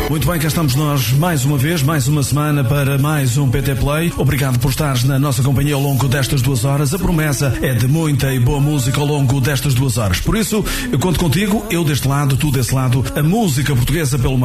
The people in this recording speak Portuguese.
Muito bem, cá estamos nós mais uma vez, mais uma semana para mais um PT Play. Obrigado por estares na nossa companhia ao longo destas 2 horas. A promessa é de muita e boa música ao longo destas 2 horas. Por isso, eu conto contigo, eu deste lado, tu desse lado, a música portuguesa pelo